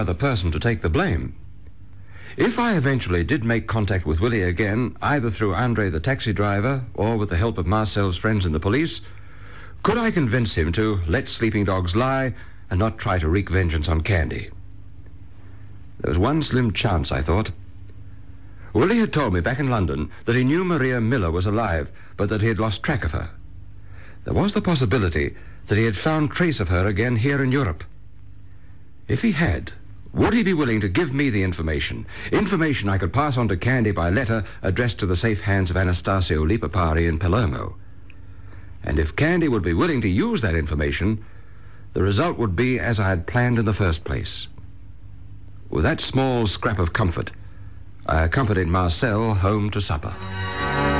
other person to take the blame. If I eventually did make contact with Willie again, either through Andre the taxi driver or with the help of Marcel's friends in the police, could I convince him to let sleeping dogs lie and not try to wreak vengeance on Candy? There was one slim chance, I thought. Willie had told me back in London that he knew Maria Miller was alive, but that he had lost track of her. There was the possibility that he had found trace of her again here in Europe. If he had, would he be willing to give me the information I could pass on to Candy by letter addressed to the safe hands of Anastasio Lipapari in Palermo? And if Candy would be willing to use that information, the result would be as I had planned in the first place. With that small scrap of comfort, I accompanied Marcel home to supper.